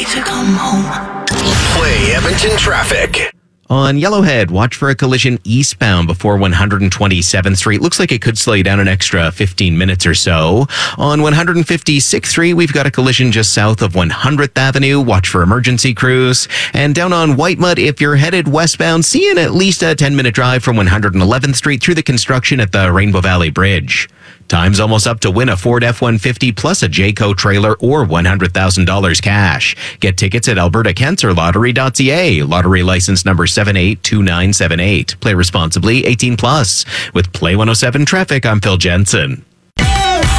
to come home. Play Edmonton traffic. On Yellowhead, watch for a collision eastbound before 127th Street. Looks like it could slow you down an extra 15 minutes or so. On 156th Street, we've got a collision just south of 100th Avenue. Watch for emergency crews. And down on Whitemud, if you're headed westbound, seeing at least a 10-minute drive from 111th Street through the construction at the Rainbow Valley Bridge. Time's almost up to win a Ford F-150 plus a Jayco trailer or $100,000 cash. Get tickets at albertacancerlottery.ca. Lottery license number 782978. Play responsibly, 18 plus. With Play 107 Traffic, I'm Phil Jensen.